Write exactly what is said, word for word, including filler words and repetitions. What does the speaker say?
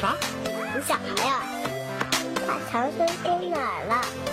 啥？ 你小孩呀，把唐僧给哪儿了？